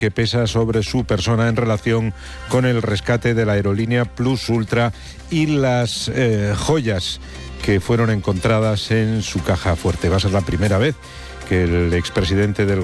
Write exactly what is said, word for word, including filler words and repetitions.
que pesa sobre su persona en relación con el rescate de la aerolínea Plus Ultra y las eh, joyas que fueron encontradas en su caja fuerte. Va a ser la primera vez que el expresidente del